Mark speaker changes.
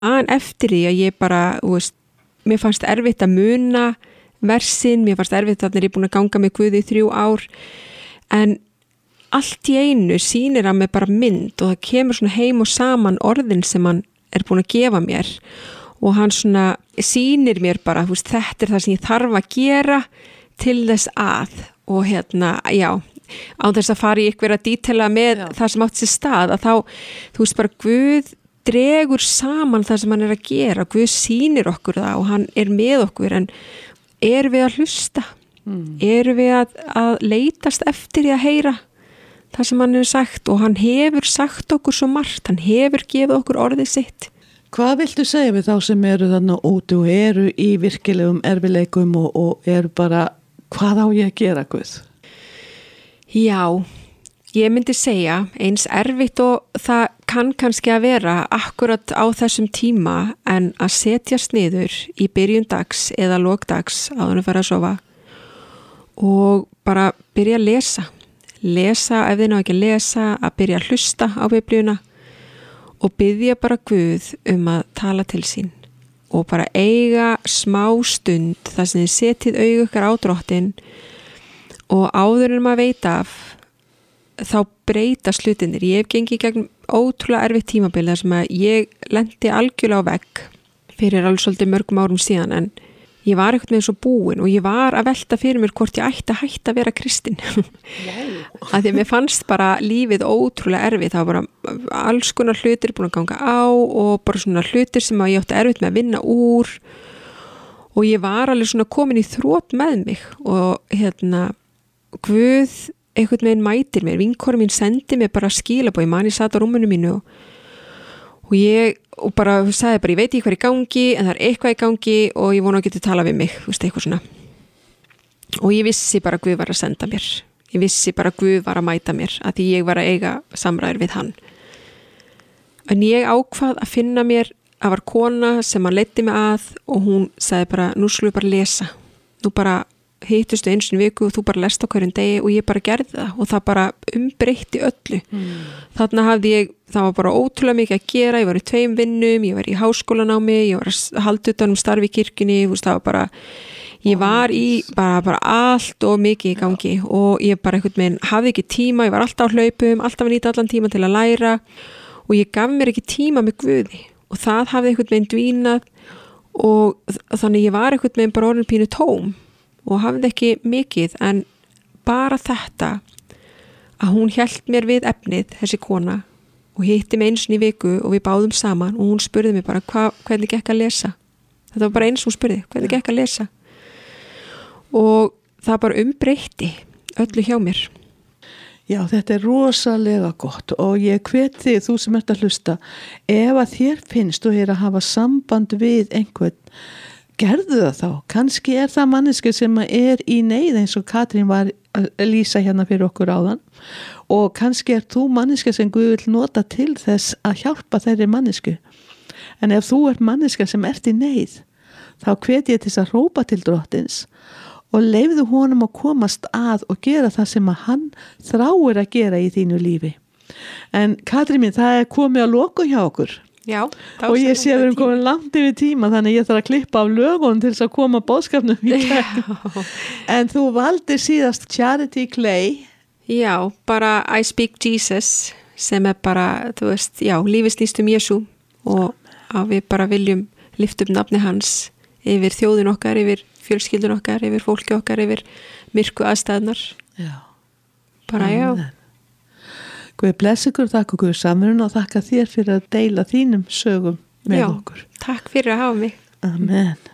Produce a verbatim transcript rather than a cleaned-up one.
Speaker 1: man eftir því að ég bara, þú veist, mér fannst erfitt að muna versin, mér fannst erfitt að ég er búin að ganga með Guði í þrjú ár, en allt í einu sýnir hann mig bara mynd og það kemur svona heim og saman orðin sem hann er búin að gefa mér og hann svona sýnir mér bara, þú veist, þetta er það sem ég þarf að gera til þess að og hérna, já, á þess að fara í ykkur að dítela með já. Það sem átt sér stað að þá, þú veist bara Guð dregur saman það sem hann er að gera, Guð sýnir okkur það og hann er með okkur en erum við að hlusta mm. erum við að, að leitast eftir því að heyra það sem hann hefur sagt og hann hefur sagt okkur svo margt, hann hefur gefið okkur orðið sitt.
Speaker 2: Hvað viltu segja við þá sem eru þarna úti og eru í virkilegum erfileikum og, og eru bara, hvað á ég að gera Guð?
Speaker 1: Já, ég myndi segja eins erfitt og það kann kannski að vera akkurat á þessum tíma en að setjast niður í byrjun dags eða lókdags áður en að fara að sofa og bara byrja að lesa. Lesa ef þið ná ekki að lesa, að byrja að hlusta á biblíuna og biðja bara Guð um að tala til sín og bara eiga smá stund þar sem þið setið augu ykkar á Drottinn og áður en maður veit af þá breyta hlutirnir. Ég hef gengið gegn ótrúlega erfitt tímabil þar sem að ég lendi algjörlega á vegg fyrir alveg svolítið mörgum árum síðan en ég var eitthvað með svo búin og ég var að velta fyrir mér hvort ég ætti að hætta að vera kristin. Af því að mér fannst bara lífið ótrúlega erfitt. Það var bara alls konar hlutir búin að ganga á og bara svona hlutir sem að ég átti erfitt með að vinna úr og ég var alveg svona komin í þrot með mig og hérna Guð einhvern veginn mætir mér. Vinkona mín sendi mér bara skilabóð, ég man ég sat á rúminu mínu og og ég og bara sagði bara, ég veit ekki hvað er í gangi en það er eitthvað í gangi og ég vona að geta tala við mig, þú veist, eitthvað svona og ég vissi bara að Guð var að senda mér ég vissi bara að Guð var að mæta mér að því ég var að eiga samræður við hann en ég ákvað að finna mér að var kona sem hann leiddi mig að og hún sagði bara, nú skulum við bara lesa nú bara hittustu einu sinni í viku og þú bara lest á hverjum degi og ég bara gerði það og það bara umbreytti öllu mm. þarna hafði ég, það var bara ótrúlega mikið að gera, ég var í tveim vinnum ég var í háskólanámi, ég var að halda utan um starfi í kirkjunni, þú veist, það var bara ég var í bara, bara allt og mikið í gangi Já. Og ég bara einhvern veginn hafði ekki tíma, ég var alltaf á hlaupum alltaf að nýta allan tíma til að læra og ég gaf mér ekki tíma með Guði og það hafði einhvern veginn dvínað og þannig ég var einhvern veginn bara orðin pínu tóm og hafði ekki mikið en bara þetta að hún hélt mér við efnið þessi kona og hitti mig eins og í viku og við báðum saman og hún spurði mig bara hva, hvernig gekk að lesa þetta var bara eins og hún spurði hvernig gekk að lesa og það bara umbreytti öllu hjá mér.
Speaker 2: Já, þetta er rosalega gott og ég hvet þig, þú sem ert að hlusta ef að þér finnst og er að hafa samband við einhvern gerðu það þá, kannski er það manneski sem er í neyð eins og Katrín var að lýsa hérna fyrir okkur áðan og kannski er þú manneski sem Guð vil nota til þess að hjálpa þeirri mannesku en ef þú ert manneski sem ert í neyð þá hvet ég til þess að hrópa til Drottins og leyfðu honum að komast að og gera það sem að hann þráir að gera í þínu lífi en Katrín mín, það er komið að loka hjá okkur
Speaker 1: Já,
Speaker 2: og ég sé að við erum komin langt yfir tíma þannig að ég þarf að klippa af lögunum til þess að koma boðskapnum í gegn en þú valdir síðast Charity Clay
Speaker 1: Já, bara I Speak Jesus sem er bara, þú veist, já, lífið snýst um Jesú og að við bara viljum lyfta upp nafni hans yfir þjóðin okkar, yfir fjölskyldun okkar yfir fólki okkar, yfir myrku aðstæðnar
Speaker 2: Já
Speaker 1: bara já
Speaker 2: Amen. Guð bless ykkur, þakka okkur samverun og þakka þér fyrir að deila þínum sögum með
Speaker 1: Já,
Speaker 2: okkur.
Speaker 1: Takk fyrir að hafa mig.
Speaker 2: Amen.